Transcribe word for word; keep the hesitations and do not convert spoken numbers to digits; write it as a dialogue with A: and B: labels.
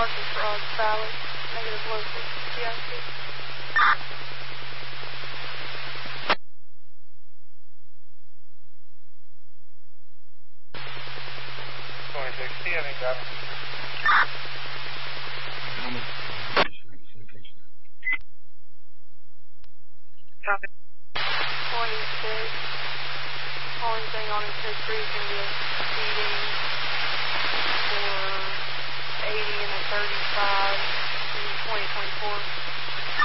A: marking for Ogg Valley, negative local, C I C.
B: twenty-six, T, I think that.
A: Copy. twenty-six, only thing on his history is going to be a speeding for eighty and a thirty-five in twenty twenty-four.